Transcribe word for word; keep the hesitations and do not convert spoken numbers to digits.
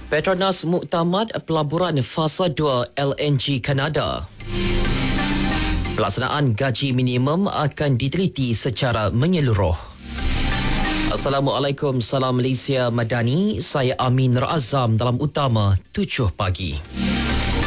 Petronas muktamad pelaburan fasa dua L N G Kanada. Pelaksanaan gaji minimum akan diteliti secara menyeluruh. Assalamualaikum, salam Malaysia Madani. Saya Amin Razam dalam Utama tujuh pagi.